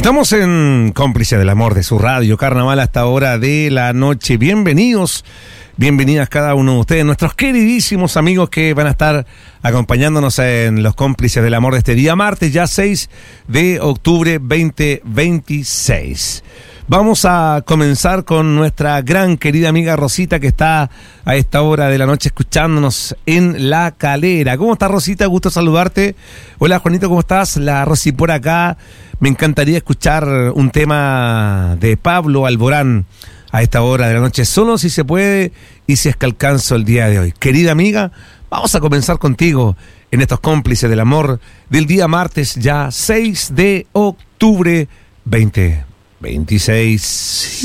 Estamos en Cómplices del Amor de su radio Carnaval a esta hora de la noche. Bienvenidos, bienvenidas cada uno de ustedes, nuestros queridísimos amigos que van a estar acompañándonos en los Cómplices del Amor de este día martes, ya 6 de octubre 2026. Vamos a comenzar con nuestra gran querida amiga Rosita, que está a esta hora de la noche escuchándonos en La Calera. ¿Cómo estás, Rosita? Gusto saludarte. Hola, Juanito, ¿cómo estás? La Rosy por acá. Me encantaría escuchar un tema de Pablo Alborán a esta hora de la noche, solo si se puede y si es que alcanzo el día de hoy. Querida amiga, vamos a comenzar contigo en estos Cómplices del Amor del día martes, ya 6 de octubre 2026.